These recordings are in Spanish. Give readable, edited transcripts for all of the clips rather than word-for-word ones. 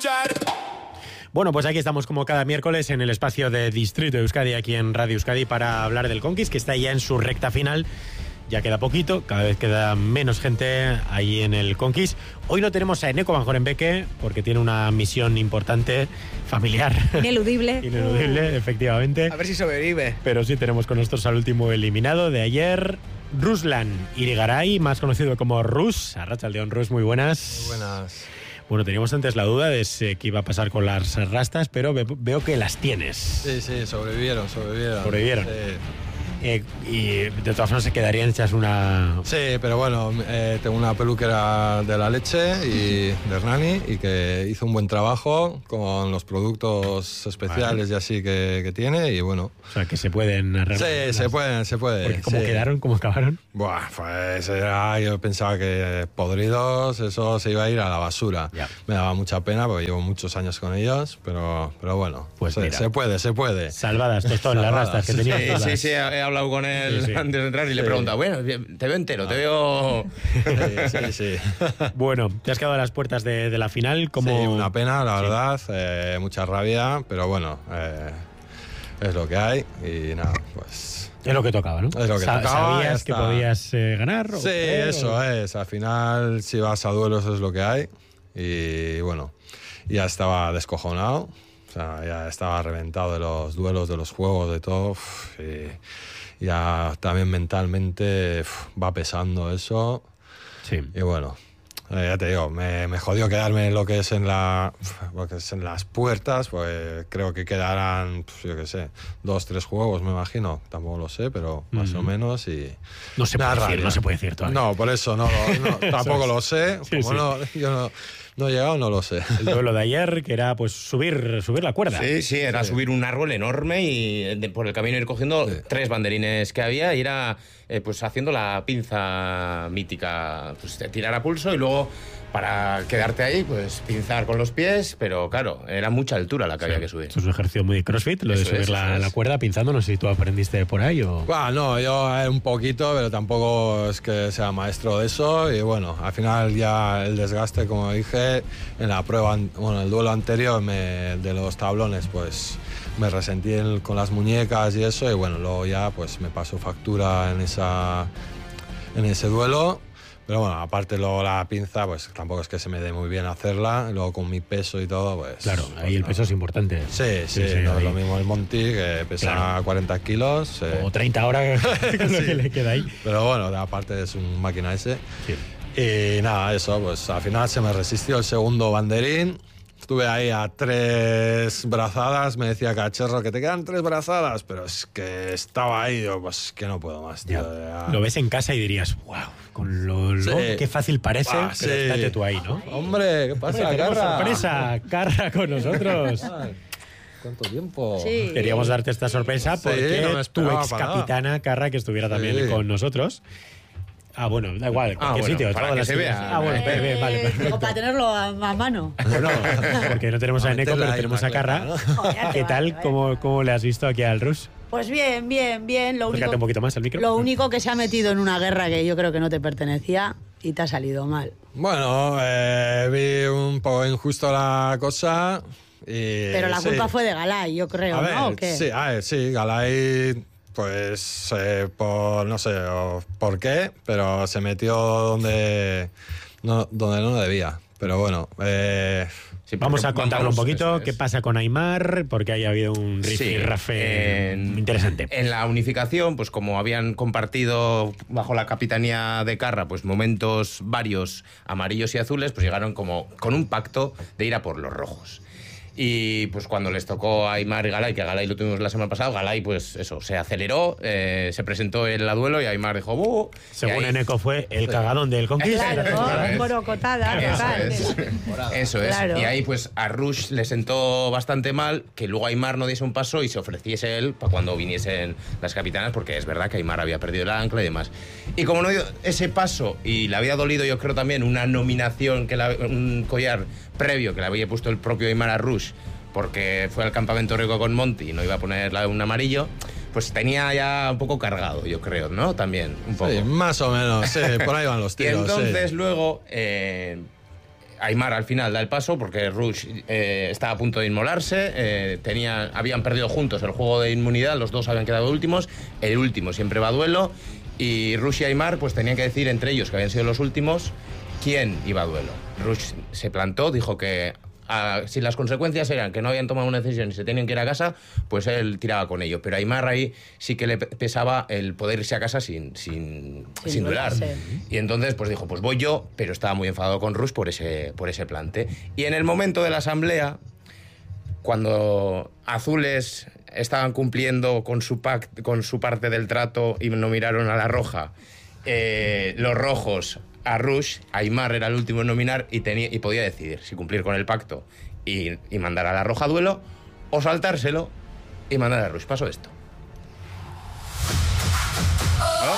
escuchar. Bueno, pues aquí estamos como cada miércoles en el espacio de Distrito Euskadi, aquí en Radio Euskadi, para hablar del Conquist, que está ya en su recta final. Ya queda poquito, cada vez queda menos gente ahí en el Conquist. Hoy no tenemos a Eneko Van Horenbeke porque tiene una misión importante, familiar. Ineludible. Ineludible, efectivamente. A ver si sobrevive. Pero sí tenemos con nosotros al último eliminado de ayer, Ruslan Irigaray, más conocido como Rus. Arratsaldeon, Rus, muy buenas. Muy buenas. Bueno, teníamos antes la duda de qué iba a pasar con las rastas, pero veo que las tienes. Sí, sobrevivieron. ¿Sobrevivieron? Sí. Y de todas formas se quedarían hechas una... Sí, pero bueno, tengo una peluquera de la leche y de Hernani y que hizo un buen trabajo con los productos especiales y así que tiene y bueno. O sea, que se pueden arreglar. Sí, se puede. Porque ¿cómo sí. quedaron? ¿Cómo acabaron? Buah, pues yo pensaba que podridos, eso se iba a ir a la basura. Ya. Me daba mucha pena porque llevo muchos años con ellos, pero bueno, Pues mira. se puede. Salvadas, todas las rastas que teníamos. Sí, he hablado con él antes de entrar y le he preguntado, bueno, te veo entero, te veo... Sí. Bueno, te has quedado a las puertas de la final. Sí, una pena, la verdad, mucha rabia, pero bueno, es lo que hay y nada, pues... Es lo que tocaba, ¿no? Es lo que tocaba. ¿Sabías que podías ganar? Sí, eso es. Al final, si vas a duelos es lo que hay. Y bueno, ya estaba descojonado. O sea, ya estaba reventado de los duelos, de los juegos, de todo. Y ya también mentalmente va pesando eso. Sí. Y bueno, ya te digo, me jodió quedarme en lo que es en las puertas, pues creo que quedarán, yo qué sé, 2-3 juegos, me imagino. Tampoco lo sé, pero más o menos. Y no se puede decir todavía. No, por eso tampoco lo sé. Sí, Como sí. yo no he llegado, no lo sé. El duelo de ayer, que era pues subir la cuerda. Sí, era subir un árbol enorme y por el camino ir cogiendo 3 banderines que había y era pues haciendo la pinza mítica, pues tirar a pulso y luego para quedarte ahí, pues pinzar con los pies, pero claro, era mucha altura la que había que subir. Esto es un ejercicio muy de CrossFit, lo de subir la cuerda pinzando. No sé si tú aprendiste por ahí o... Bueno, no, yo un poquito, pero tampoco es que sea maestro de eso. Y bueno, al final ya el desgaste, como dije, en la prueba, el duelo anterior de los tablones, pues me resentí con las muñecas y eso. Y bueno, luego ya pues me pasó factura en ese duelo. Pero bueno, aparte luego la pinza, pues tampoco es que se me dé muy bien hacerla. Luego con mi peso y todo, pues... Claro, ahí el peso es importante. Sí, no es lo mismo el Monty, que pesa 40 kilos. O 30 ahora con lo que le queda ahí. Pero bueno, aparte es un máquina ese. Sí. Y nada, eso, pues al final se me resistió el segundo banderín. Estuve ahí a 3 brazadas, me decía Cacharro que te quedan 3 brazadas, pero es que estaba ahí, digo, pues que no puedo más, tío. Ya. Lo ves en casa y dirías, wow, con lo qué fácil parece, pero estate tú ahí, ¿no? Hombre, ¿qué pasa, Hombre, Carra? Sorpresa, Carra con nosotros. ¿Cuánto tiempo? Sí. Queríamos darte esta sorpresa porque no me tu esperaba ex para capitana, Carra, que estuviera también con nosotros. Bueno, da igual, cualquier sitio. Para que se vea. Vale, perfecto. Digo, para tenerlo a mano. Bueno, porque no tenemos a Eneko, pero tenemos a Carra. ¿Qué tal? ¿Cómo le has visto aquí al Rus? Pues bien. Acércate un poquito más al micro. Lo único que se ha metido en una guerra que yo creo que no te pertenecía y te ha salido mal. Bueno, vi un poco injusto la cosa. Pero la culpa fue de Galay, yo creo, ¿no? ¿O qué? Sí, Galay, pues no sé por qué, pero se metió donde no debía. Pero bueno, Sí, vamos a contarlo un poquito. ¿Qué pasa con Aimar? Porque ahí ha habido un rifirrafe interesante. En la unificación, pues como habían compartido bajo la capitanía de Carra, pues momentos varios amarillos y azules, pues llegaron como con un pacto de ir a por los rojos. Y pues cuando les tocó a Aimar y Galay, que a Galay lo tuvimos la semana pasada, Galay pues eso, se aceleró, se presentó en la duelo y Aimar dijo ¡buh! Según Eneko fue el cagadón del Conquist. Claro, borocotada, total. Eso es. Claro. Y ahí pues a Rush le sentó bastante mal que luego Aimar no diese un paso y se ofreciese él para cuando viniesen las capitanas, porque es verdad que Aimar había perdido el ancla y demás. Y como no dio ese paso y le había dolido, yo creo también, una nominación, un collar previo que le había puesto el propio Aimar a Rush, porque fue al campamento rico con Monty y no iba a ponerle un amarillo, pues tenía ya un poco cargado, yo creo, ¿no? También, un poco. Sí, más o menos, sí, por ahí van los tiros. Y entonces luego Aimar al final da el paso porque Rush estaba a punto de inmolarse, habían perdido juntos el juego de inmunidad, los dos habían quedado últimos, el último siempre va a duelo y Rush y Aimar pues tenían que decir entre ellos, que habían sido los últimos, quién iba a duelo. Rush se plantó, dijo que si las consecuencias eran que no habían tomado una decisión y se tenían que ir a casa, pues él tiraba con ello. Pero a Aimar ahí sí que le pesaba el poder irse a casa sin duelar. Y entonces pues dijo, pues voy yo, pero estaba muy enfadado con Rush por ese plante. Y en el momento de la asamblea, cuando Azules estaban cumpliendo con su parte del trato y no miraron a la roja, los rojos a Rush, Aimar era el último en nominar y podía decidir si cumplir con el pacto y mandar a la roja a duelo o saltárselo y mandar a Rush. Pasó esto. ¿No?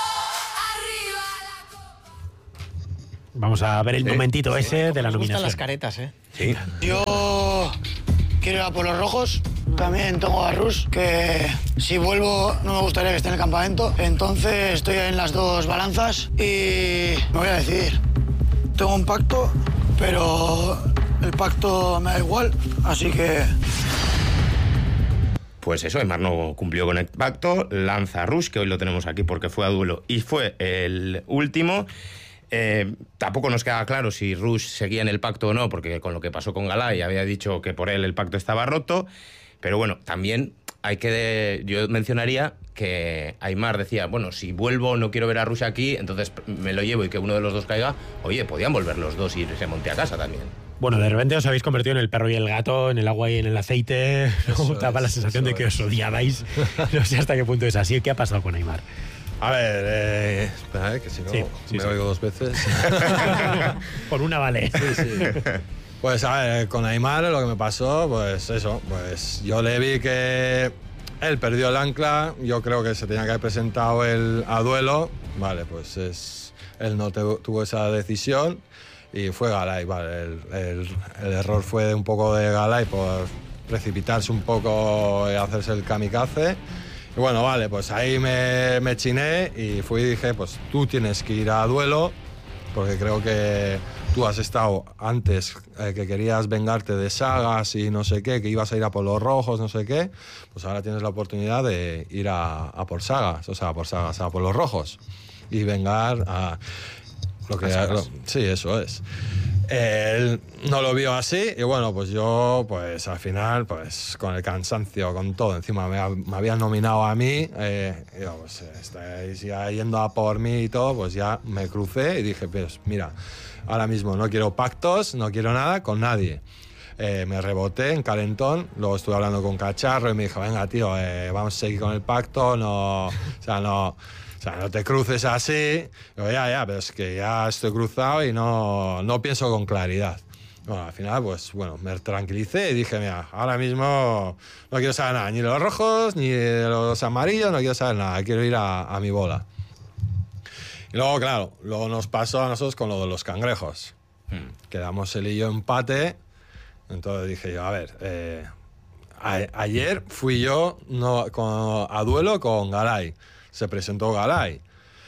Vamos a ver el momentito ese de la Nos gustan nominación. las caretas, ¿eh? Sí. Yo quiero ir a por los rojos. También tengo a Rush, que si vuelvo no me gustaría que esté en el campamento. Entonces estoy en las dos balanzas y me voy a decidir. Tengo un pacto, pero el pacto me da igual, así que... Pues eso, Aimar no cumplió con el pacto, lanza a Rush, que hoy lo tenemos aquí porque fue a duelo y fue el último. Tampoco nos queda claro si Rush seguía en el pacto o no, porque con lo que pasó con Galay había dicho que por él el pacto estaba roto. Pero bueno, también yo mencionaría que Aimar decía, bueno, si vuelvo no quiero ver a Rush aquí, entonces me lo llevo y que uno de los dos caiga. Oye, podían volver los dos y se monte a casa también. Bueno, de repente os habéis convertido en el perro y el gato, en el agua y en el aceite. Daba la sensación de que os odiabais. No sé hasta qué punto es así. ¿Qué ha pasado con Aimar? A ver, espera, que si no me oigo dos veces. Por una vale. Sí. Pues a ver, con Aimar lo que me pasó, pues eso, pues yo le vi que él perdió el ancla, yo creo que se tenía que haber presentado él a duelo, vale, pues él no tuvo esa decisión y fue Galay, vale, el error fue un poco de Galay por precipitarse un poco y hacerse el kamikaze. Y bueno, vale, pues ahí me chiné y fui y dije, pues tú tienes que ir a duelo, porque creo que tú has estado antes que querías vengarte de Sagas y no sé qué, que ibas a ir a por los rojos, no sé qué, pues ahora tienes la oportunidad de ir a por Sagas, o sea, a por los rojos y vengar a lo que... sí, eso es. Él no lo vio así y bueno, pues yo, pues al final, pues con el cansancio, con todo, encima me habían nominado a mí, yo, pues estáis ya yendo a por mí y todo, pues ya me crucé y dije, pues mira, ahora mismo no quiero pactos, no quiero nada con nadie. Me reboté en calentón, luego estuve hablando con Cacharro y me dijo, venga tío, vamos a seguir con el pacto, no te cruces así. Digo, ya, pero es que ya estoy cruzado y no pienso con claridad. Bueno, al final, pues bueno, me tranquilicé y dije, mira, ahora mismo no quiero saber nada, ni de los rojos, ni de los amarillos, no quiero saber nada, quiero ir a mi bola. Y luego, claro, nos pasó a nosotros con lo de los cangrejos. Quedamos él y yo empate, entonces dije yo, a ver, ayer fui yo a duelo con Galay. Se presentó Galay.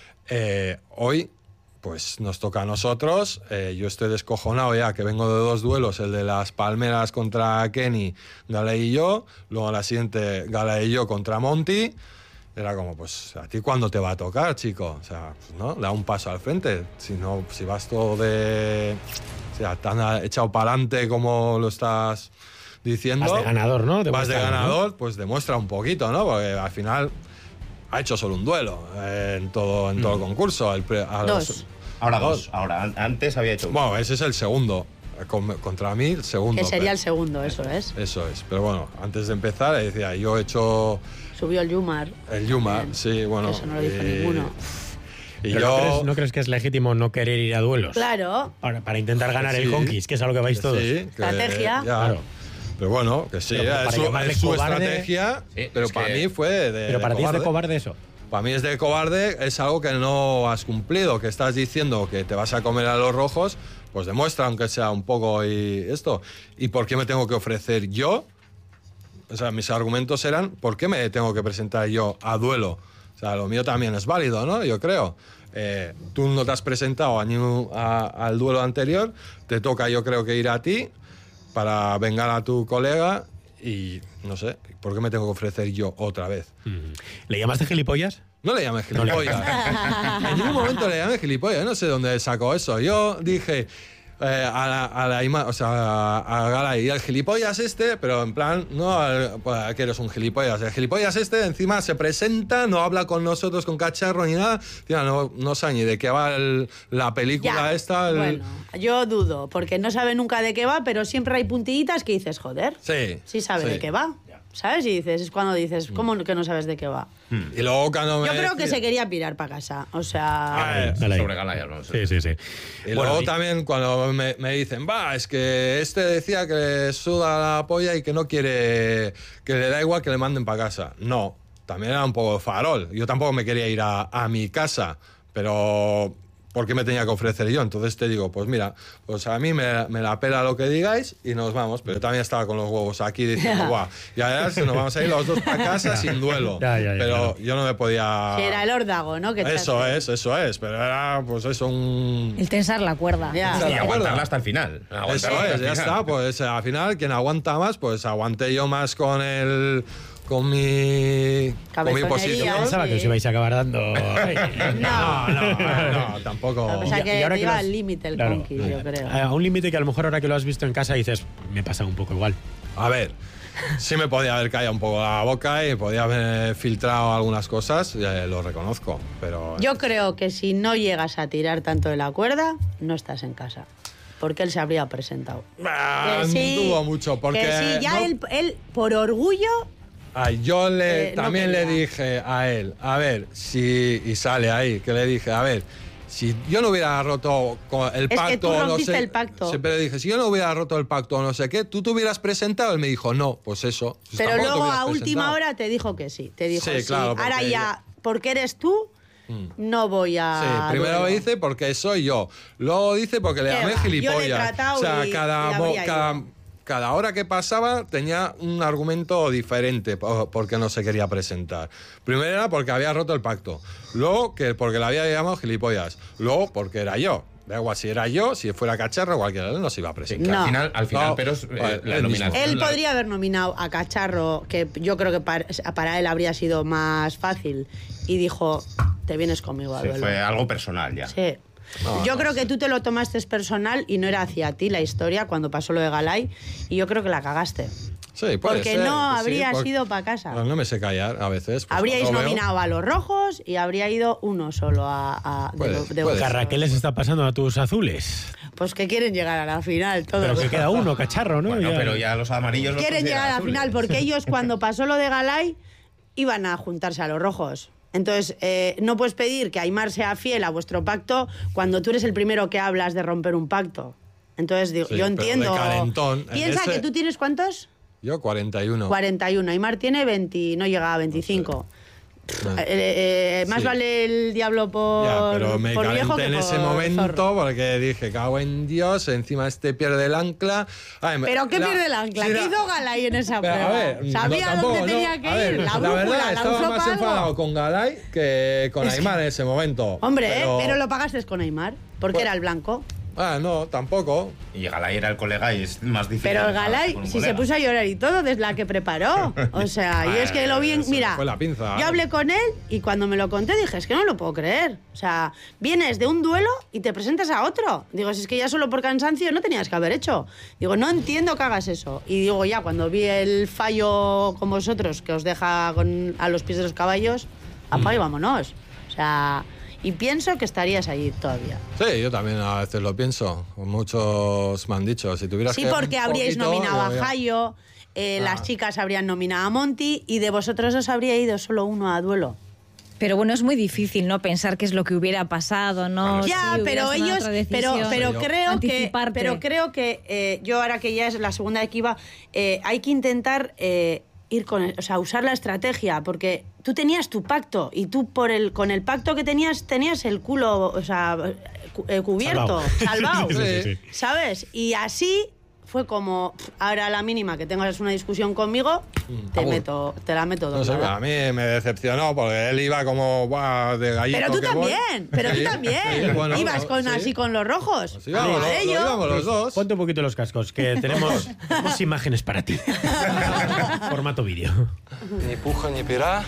Hoy, pues nos toca a nosotros. Yo estoy descojonado ya, que vengo de dos duelos, el de las palmeras contra Kenny, Galay y yo. Luego a la siguiente, Galay y yo contra Monty. Era como, pues, ¿a ti cuándo te va a tocar, chico? O sea, pues, ¿no? Da un paso al frente. Si vas todo de... O sea, tan echado para adelante como lo estás diciendo... Vas de ganador, ¿no? Vas de ganador, ¿no? Pues demuestra un poquito, ¿no? Porque al final... Ha hecho solo un duelo en todo el concurso. Dos. Ahora dos. Ahora, antes había hecho uno. Bueno, ese es el segundo. Contra mí, el segundo. Que sería el segundo, eso es. Eso es. Pero bueno, antes de empezar, decía, yo he hecho... Subió el Yumar. El Yumar, También. sí, bueno. Eso no lo dijo ninguno. Y ¿Pero yo... ¿no crees que es legítimo no querer ir a duelos? Claro. Para intentar ganar el Conquist, que es a lo que vais todos. Sí, Estrategia. Claro. Pero bueno, que sí, Pero es su cobarde, estrategia, sí, pero es para que... mí fue de Pero para ti es de cobarde eso. Para mí es de cobarde, es algo que no has cumplido, que estás diciendo que te vas a comer a los rojos, pues demuestra aunque sea un poco y esto. ¿Y por qué me tengo que ofrecer yo? O sea, mis argumentos eran, ¿por qué me tengo que presentar yo a duelo O sea, lo mío también es válido, ¿no? Yo creo. Tú no te has presentado al duelo anterior, te toca yo creo que ir a ti para vengar a tu colega y no sé, ¿por qué me tengo que ofrecer yo otra vvez? ¿Le llamaste gilipollas? No le llamé gilipollas. En ningún momento le llamé gilipollas, no sé dónde sacó eso. Yo dije a Galay, y el gilipollas pero en plan, no, pues, que eres un gilipollas. El gilipollas encima se presenta, no habla con nosotros, con Cacharro ni nada. Tía, no sabe ni de qué va la película esta. Bueno, yo dudo, porque no sabe nunca de qué va, pero siempre hay puntillitas que dices, joder, sí sabe de qué va. ¿Sabes? Y dices, es cuando dices, ¿cómo que no sabes de qué va? Y luego cuando yo creo que se quería pirar para casa. O sea... Sobre Galay, no sé. Sí. Y luego también cuando me dicen, es que decía que le suda la polla y que no quiere, que le da igual que le manden para casa. No, también era un poco farol. Yo tampoco me quería ir a mi casa, pero... ¿por qué me tenía que ofrecer yo? Entonces te digo, pues mira, pues a mí me la pela lo que digáis y nos vamos. Pero yo también estaba con los huevos aquí diciendo, guau, ya nos vamos a ir los dos para casa sin duelo. Pero yo no me podía... Sí, era el órdago, ¿no? Eso es. Pero era, pues eso, el tensar la cuerda. Y aguantarla hasta el final. Eso es, ya está. Pues al final, quien aguanta más, pues aguanté yo más con mi posición. Pensaba que os ibais a acabar dando. No, tampoco. O sea, que iba al límite el Conquis, yo creo. A un límite que a lo mejor ahora que lo has visto en casa dices, me pasa un poco igual. A ver, sí me podía haber callado un poco la boca y podía haber filtrado algunas cosas, lo reconozco, pero... Yo creo que si no llegas a tirar tanto de la cuerda, no estás en casa. Porque él se habría presentado. Dudo mucho, porque... Que sí, ya él por orgullo... yo también le dije a él, a ver, y sale ahí, que le dije, a ver, si yo no hubiera roto el pacto... Es que tú rompiste el pacto. Siempre le dije, si yo no hubiera roto el pacto o no sé qué, ¿tú te hubieras presentado? Él me dijo, no, pues eso. Pero luego a última hora te dijo que sí. Te dijo, sí, claro, ahora ya, porque eres tú, no voy a... Sí, primero dice porque soy yo, luego dice porque le llamé gilipollas. Yo le he tratado cada hora que pasaba tenía un argumento diferente porque no se quería presentar. Primero era porque había roto el pacto. Luego que porque le había llamado gilipollas. Luego porque era yo. Da igual si era yo, si fuera Cacharro, cualquiera no se iba a presentar. Sí, al final, pero la nominación... Él podría haber nominado a Cacharro, que yo creo que para él habría sido más fácil. Y dijo, te vienes conmigo a duelo. Fue algo personal ya. Sí. Yo creo que tú te lo tomaste personal y no era hacia ti la historia cuando pasó lo de Galay y yo creo que la cagaste. Sí, porque no habría sido para casa. No me sé callar a veces. Pues habríais nominado a los rojos y habría ido uno solo ¿Qué Raquel les está pasando a tus azules? Pues que quieren llegar a la final todos. Pero que queda uno, Cacharro, ¿no? Bueno, pero ya los amarillos quieren llegar a la final porque ellos cuando pasó lo de Galay iban a juntarse a los rojos. Entonces, no puedes pedir que Aimar sea fiel a vuestro pacto cuando tú eres el primero que hablas de romper un pacto. Entonces, digo, yo entiendo... Piensa que tú tienes ¿cuántos? Yo 41. 41. Aimar tiene 20, no llega a 25. Más vale el diablo por pero me por viejo que en ese momento zorro. Porque dije, cago en Dios, encima pierde el ancla. ¿Pero qué pierde el ancla? ¿Qué hizo Galay en esa prueba? ¿Sabía dónde tenía que ir? La verdad, estaba más enfadado con Galay que con Aimar en ese momento. Hombre, pero lo pagaste con Aimar, porque era el blanco. No, tampoco. Y Galay era el colega y es más difícil. Pero el Galay, si se puso a llorar y todo, desde la que preparó. O sea, y es que lo bien... Mira, fue la pinza, yo hablé con él y cuando me lo conté dije, es que no lo puedo creer. O sea, vienes de un duelo y te presentas a otro. Digo, si es que ya solo por cansancio no tenías que haber hecho. Digo, no entiendo que hagas eso. Y digo, ya, cuando vi el fallo con vosotros, que os deja a los pies de los caballos, apaga y vámonos. O sea... Y pienso que estarías allí todavía. Sí, yo también a veces lo pienso. Muchos me han dicho, si tuvieras que... Sí, porque habríais nominado a Jayo, las chicas habrían nominado a Monty y de vosotros dos habría ido solo uno a duelo. Pero bueno, es muy difícil, ¿no? Pensar qué es lo que hubiera pasado, ¿no? Ya, si pero ellos... Pero creo que yo ahora que ya es la segunda vez que iba, hay que intentar... ir usar la estrategia, porque tú tenías tu pacto y tú con el pacto que tenías el culo, cubierto, salvado, sí. ¿sabes? Y así fue como, ahora a la mínima que tengas una discusión conmigo, te la meto No sé, doblada. a mí me decepcionó porque él iba como ¡buah! De gallito. Pero tú que también, pero tú Sí, también. sí, bueno, Ibas con sí. así con los rojos. Pues íbamos, A ello. íbamos los dos. Ponte un poquito los cascos, que tenemos imágenes para ti. Formato vídeo. Ni puja, ni pira.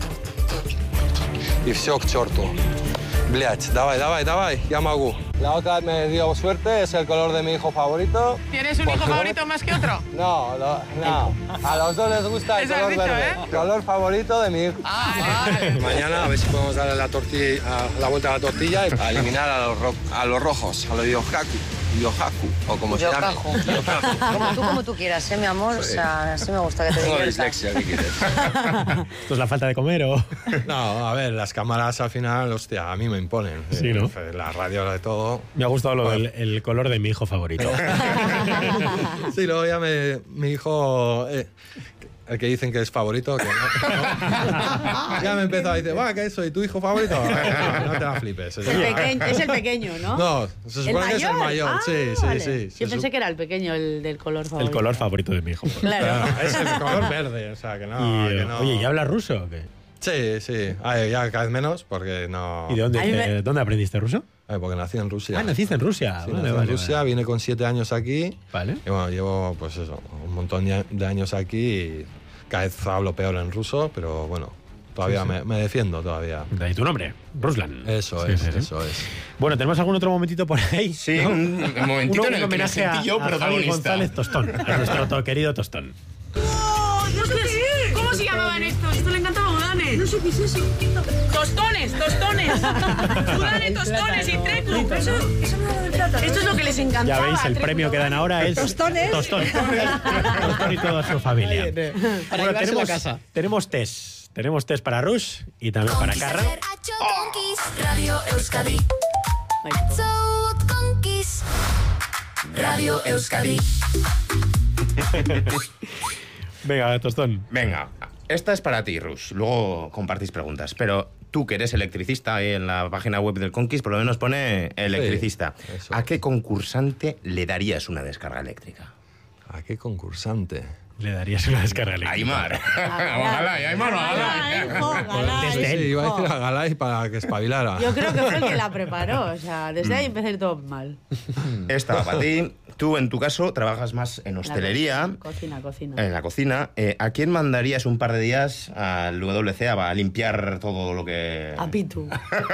Y все к черту. Блять, давай, ya могу. La otra me dio suerte, es el color de mi hijo favorito. ¿Tienes un hijo favorito más que otro? No. A los dos les gusta el Eso has color dicho, verde. ¿eh? Color favorito de mi hijo. Mañana a ver si podemos darle la vuelta a la tortilla y a eliminar a los rojos, a los Yohaku, o como se llame. Como tú quieras, mi amor. O sea, así me gusta que te Tengo diviertas. dislexia, ¿qué quieres? ¿Esto es la falta de comer o...? No, a ver, las cámaras al final, hostia, a mí me imponen. Sí, ¿no? La radio, de todo. Me ha gustado lo del el color de mi hijo favorito. Sí, luego ya mi hijo, el que dicen que es favorito, que no. Ya me empezó a decir, va, ¿qué es? ¿Soy tu hijo favorito? No te la flipes. Es el pequeño, ¿no? No, se supone que es el mayor. Ah, Sí. vale. Yo pensé que era el pequeño, el del color favorito. El color favorito de mi hijo. Claro. Es el color verde, o sea, que no. Y, que no. Oye, ¿y hablas ruso o qué? Sí. Ay, ya cada vez menos, porque no. ¿Y de dónde, A mí me- dónde aprendiste ruso? Ay, porque nací en Rusia. Ah, naciste en Rusia. Sí, Vale, nací en vale, Rusia, vine con 7 años aquí. Vale. Y bueno, llevo, pues eso, un montón de años aquí y cada vez hablo peor en ruso, pero bueno, todavía me defiendo todavía. De ahí tu nombre, Ruslan. Eso Sí, es, sí, sí. eso es. Bueno, ¿tenemos algún otro momentito por ahí? Sí, un momentito en el que me homenaje a, sentí yo a Javi protagonista. González Tostón, a nuestro querido Tostón. ¿Cómo se llamaban estos? Esto le encantaba a Udane. No sé qué es eso. Tostones. Udane, tostones y treclu. Eso no era del plátano. Esto es lo que les encantaba. Ya veis, el treclu. premio que dan ahora es... ¿Tostones? Tostón. Tostón y toda su familia. Para llevarse a la casa. Tenemos test. Tenemos test para Rush y también para Carra. Radio Euskadi. Atzo Konkis. Radio Euskadi. Venga, Tostón. Venga, esta es para ti, Rush. Luego compartís preguntas. Pero tú, que eres electricista, ahí en la página web del Conquist, por lo menos pone electricista. Sí, eso. ¿A qué concursante le darías una descarga eléctrica? ¿A qué concursante? Le darías una descarga eléctrica. Aymar. Ojalá, Aymar, Galay, hijo, Galay. Desde él. Sí, iba a decir a Galay para que espabilara. Yo creo que fue el que la preparó. O sea, desde ahí empecé todo mal. Esta va para ti. Tú, en tu caso, trabajas más en hostelería. Cocina. En la cocina. ¿A quién mandarías un par de días al WC a limpiar todo lo que...? A Pitu.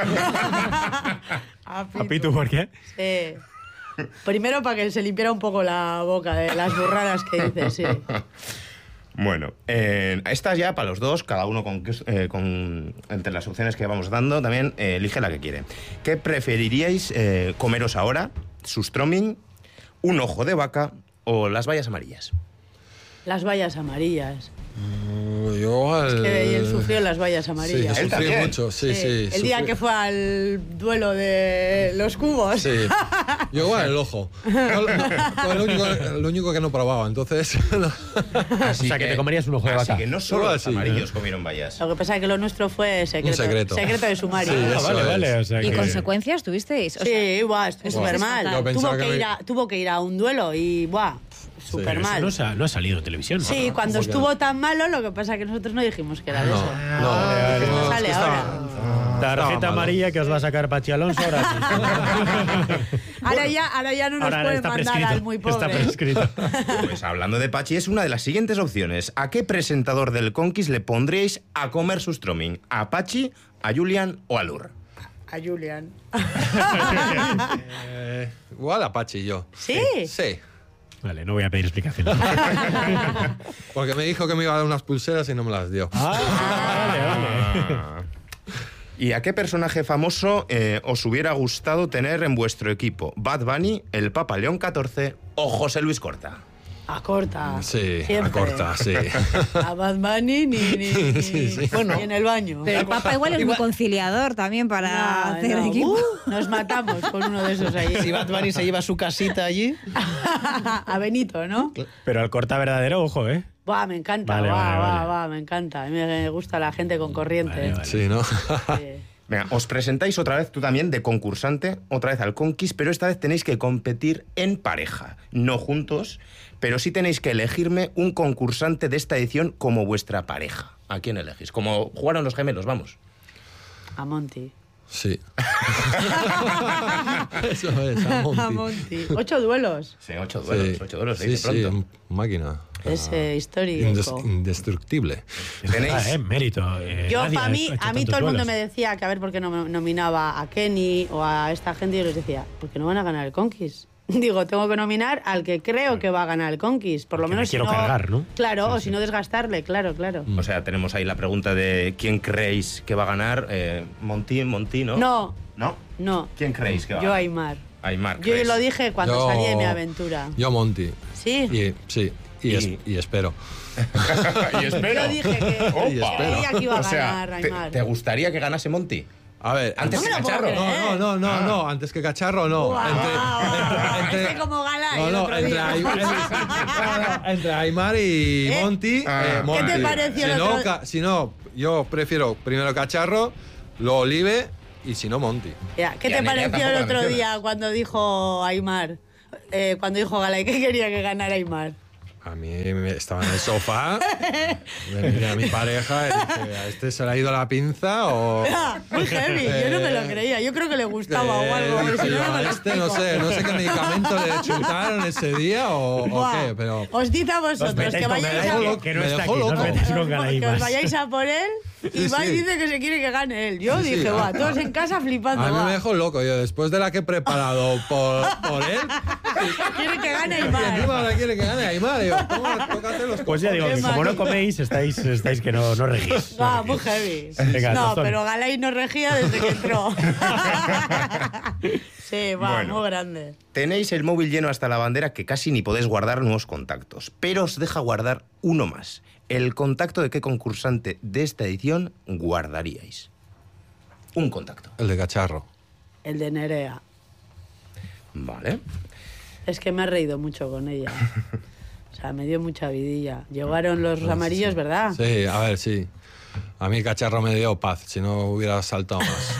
¿A Pitu por qué? Sí. Primero para que se limpiara un poco la boca de las burradas que dice, sí. Bueno, esta ya para los dos, cada uno entre las opciones que vamos dando, también elige la que quiere. ¿Qué preferiríais comeros ahora? ¿Sustroming, un ojo de vaca o las bayas amarillas? Las vallas amarillas. Yo Es que él sufrió las vallas amarillas. Sí, Él sufrí también. mucho, sí. El día sufrí. que fue al duelo de los cubos. Sí. Yo igual el ojo. Lo único que no probaba, entonces... Así O sea, que te comerías un ojo de así vaca. que no solo Igual los sí, amarillos comieron bayas. Lo que pasa es que lo nuestro fue secreto. Un secreto. Secreto de sumario. Sí, Ah, eso vale, es. vale. O sea ¿Y que- consecuencias tuvisteis? O sea, Sí, igual, estuvo eso súper es mal. fatal. Yo pensaba Tuvo que ir a un duelo y, buah, súper Pero eso mal. no ha salido en televisión, ¿no? Sí, cuando ¿Cómo que estuvo tan malo, lo que pasa es que nosotros no dijimos que era de eso. No, vale. No sale es que ahora. Tarjeta Estaba malo. amarilla que os va a sacar Pachi Alonso ahora. Ahora ya no nos Ahora pueden está mandar prescrito. al muy Está pobre. prescrito. Pues hablando de Pachi, es una de las siguientes opciones. ¿A qué presentador del Conquist le pondríais a comer sustroming? ¿A Pachi, a Julian o a Lur? A Julian. Igual Apache y yo. ¿Sí? Sí. Vale, no voy a pedir explicaciones. Porque me dijo que me iba a dar unas pulseras y no me las dio. Vale. ¿Y a qué personaje famoso os hubiera gustado tener en vuestro equipo? ¿Bad Bunny, el Papa León XIV o José Luis Corta? A corta. Sí, Siempre. a corta, sí. A Bad Bunny ni Bueno. ni en el baño. pero el Papa igual es muy conciliador también para hacer No, equipo. nos matamos con uno de esos ahí. Si Bad Bunny se lleva su casita allí, A Benito, ¿no? Pero al corta verdadero, ojo, ¿eh? Buah, me encanta, Vale, vale, vale. me encanta. A mí me gusta la gente con corriente. Vale, vale. Sí, ¿no? Sí. Venga, os presentáis otra vez, tú también, de concursante, otra vez al Conquist, pero esta vez tenéis que competir en pareja, no juntos, pero sí tenéis que elegirme un concursante de esta edición como vuestra pareja. ¿A quién elegís? Como jugaron los gemelos, vamos. A Monty. Sí. Eso es, a Monty. A Monty. 8 duelos. Sí, 8 duelos, 8 duelos, Sí, de pronto. sí, máquina. Es histórico. Indestructible. Tenéis... mérito. Yo, Nadia, para mí, ha hecho a mí tantos todo el mundo duelos. me decía que a ver por qué no nominaba a Kenny o a esta gente, y yo les decía, porque no van a ganar el Conquist. Digo, tengo que nominar al que creo que va a ganar el Conquist, por lo Que me menos quiero si no, cargar, ¿no? Claro, o si no desgastarle, claro. O sea, tenemos ahí la pregunta de quién creéis que va a ganar. Monty, ¿no? No. ¿No? No. ¿Quién creéis que va a Yo ganar? Aymar. Aymar, Yo ¿crees? lo dije cuando Yo- salí de mi aventura. Yo Monty. ¿Sí? Y espero. Y espero. Yo dije que Opa. creía que iba a O sea, ganar Aymar. ¿te gustaría que ganase Monty? A ver, Antes No que me lo puedo Cacharro. creer. no, antes que Cacharro no. Guau, Entre- Este como Galay No, el no, otro entre día. entre Aymar y Monty. Monty. ¿Qué te pareció si el no, otro- si no, yo prefiero primero Cacharro, luego Olive y si no Monty. Ya, ¿qué Y a te Nerea pareció tampoco el la otro mencionas. día cuando dijo Aymar? Cuando dijo Galay que quería que ganara Aymar. A mí estaba en el sofá, me miré a mi pareja y dije, ¿a este se le ha ido la pinza o...? Muy heavy, yo no me lo creía. Yo creo que le gustaba o algo. porque si no, no me lo Este no sé qué medicamento le chutaron ese día o Buah. qué, pero... Os dice a vosotros metáis que con vayáis Galay, a... loco, que no me está dejó aquí, no os loco. metáis con Galay Que os más. vayáis a por él y Sí, va y sí. dice que se quiere que gane él. Yo Sí, sí, dije, va, todos en casa flipando. A mí va. me dejó loco, yo después de la que he preparado por él, Quiere que gane y Aymar. encima ahora quiere que gane Aymar, digo, toma, tócate los Pues ya digo que Qué como mal. no coméis, estáis que no regís. Va, muy heavy. Venga, No, Tostón. pero Galay no regía desde que entró. Sí, va, Bueno. muy grande. Tenéis el móvil lleno hasta la bandera que casi ni podéis guardar nuevos contactos, pero os deja guardar uno más. ¿El contacto de qué concursante de esta edición guardaríais? Un contacto. El de Cacharro. El de Nerea. Vale. Es que me he reído mucho con ella. O sea, me dio mucha vidilla. Llegaron los amarillos, ¿verdad? Sí, a ver, sí. A mí Cacharro me dio paz, si no hubiera saltado más.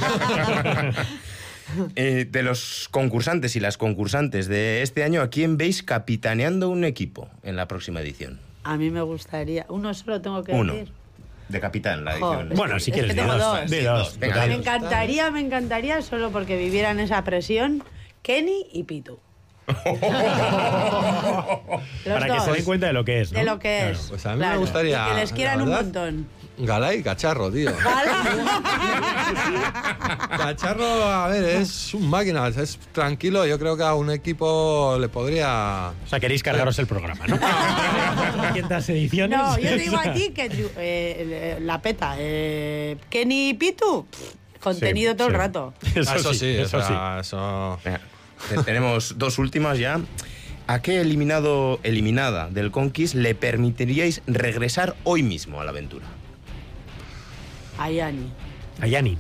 De los concursantes y las concursantes de este año, ¿a quién veis capitaneando un equipo en la próxima edición? A mí me gustaría. Uno solo tengo que Uno. decir. De capitán, la Jo, edición. es Bueno, si es quieres, que di tengo dos. dos. Di dos. Venga, total. Me encantaría solo porque vivieran esa presión Kenny y Pitu. Los Para que dos. se den cuenta de lo que es, ¿no? De lo que es. Pues a mí me claro. gustaría, Y que les quieran la un verdad, montón. Galay y Cacharro, tío. Cacharro, a ver, es un máquina, es tranquilo. Yo creo que a un equipo le podría... O sea, queréis cargaros el programa, ¿no? 500 ediciones. No, yo te digo a ti que la peta. Kenny y Pitu, contenido Sí, todo el sí. rato. Eso sí, eso sí. eso... Venga, tenemos dos últimas ya. ¿A qué eliminada del Conquist le permitiríais regresar hoy mismo a la aventura? A Yani. A Yani.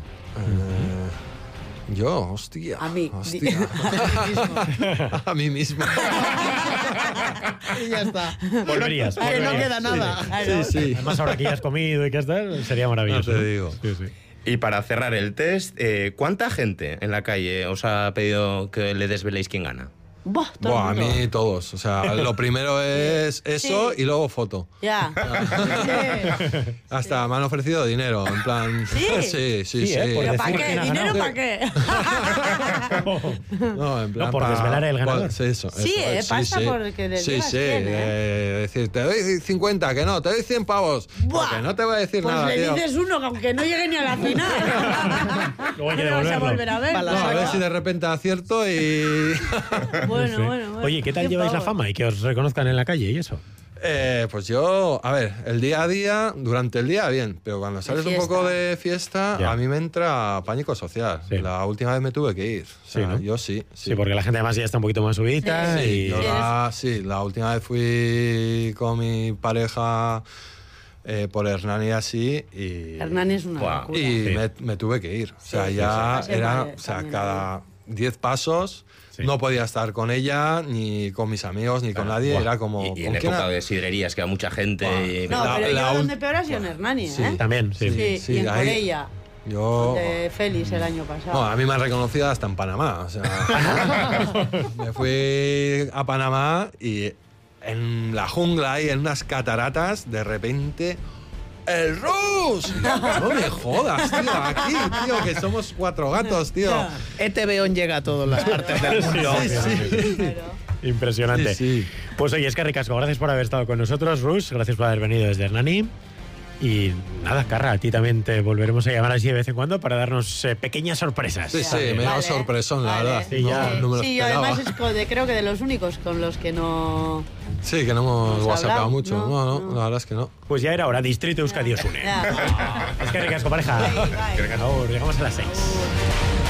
Yo, hostia. A mí. Hostia. A mí mismo. Y ya está. Volverías. Que no volverías. queda nada. Claro. Sí, sí. Además, ahora que ya has comido y que has tal, sería maravilloso. No te digo. Sí, sí. Y para cerrar el test, ¿cuánta gente en la calle os ha pedido que le desveléis quién gana? Buah, todo Buah, a el mundo. mí todos. O sea, lo primero es eso Sí. y luego foto. Ya. Sí. Hasta me han ofrecido dinero, en plan... ¿Sí? Sí, Sí, sí, sí. por ¿Pero decir para quién qué? ha ¿Dinero ganado. para qué? No, en plan No, por desvelar el ganador. Sí, eso, Sí, eso, pasa porque les Sí, digas sí. quién, Decir, te doy 50, que no, te doy 100 pavos. Buah. Porque no te voy a decir Pues nada, le tío. dices uno, que aunque no llegue ni a la final. Luego hay que no lo vas a devolverlo. volver a ver. Para la No, a ver saca. si de repente acierto y... Bueno, Sí. bueno. Oye, ¿qué tal lleváis la fama y que os reconozcan en la calle y eso? Pues yo, a ver, el día a día, durante el día bien, pero cuando sales un fiesta. poco de fiesta, Ya. a mí me entra pánico social. Sí. La última vez me tuve que ir. O sea, Sí, ¿no? yo sí. Sí, porque la gente además ya está un poquito más subidita Sí. y... Yo Sí, la última vez fui con mi pareja por Hernani y así y, Hernán es una Buah. locura. y Sí. me tuve que ir. O sea, Sí, ya sí, sí. era, Vale, o sea, también cada 10 pasos Sí. no podía estar con ella, ni con mis amigos, ni con nadie. Buah. Era como... Y en ¿con quién época ha- de sidrerías, que a mucha gente... Buah. y- No, La- pero la yo ul- donde peor ha sido en Hernani, Sí. ¿eh? También, sí. Sí, Sí, y en ahí- Corella. De Félix el año pasado. Bueno, a mí me han reconocido hasta en Panamá. O sea, me fui a Panamá y en la jungla y en unas cataratas, de repente... ¡El Rus! No me jodas, tío, aquí, tío, que somos 4 gatos, tío. ETV llega a todas las partes del mundo. Sí. Impresionante. Sí. Pues oye, es que ricasco, gracias por haber estado con nosotros, Rus, gracias por haber venido desde Hernani. Y nada, Carra, a ti también te volveremos a llamar así de vez en cuando para darnos pequeñas sorpresas. Sí, me da sorpresón, la verdad. Sí, no me lo sí, esperaba. además creo que de los únicos con los que no... Sí, que no hemos whatsappado hablado, mucho. no. La verdad es que no. Pues ya era hora, Distrito Euskadi os une. Es que ricasco, pareja. Bye. Llegamos a las 6.